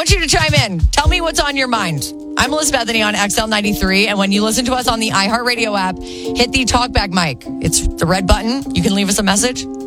want you to chime in. Tell me what's on your mind. I'm Melissa Bethany on XL93, and when you listen to us on the iHeartRadio app, hit the talkback mic. It's the red button. You can leave us a message.